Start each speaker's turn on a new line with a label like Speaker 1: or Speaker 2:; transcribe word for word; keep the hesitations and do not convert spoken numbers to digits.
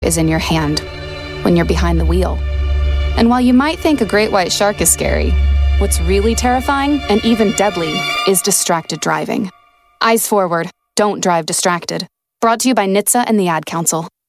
Speaker 1: is in your hand when you're behind the wheel. And while you might think a great white shark is scary, what's really terrifying and even deadly is distracted driving. Eyes forward, don't drive distracted. Brought to you by N H T S A and the Ad Council.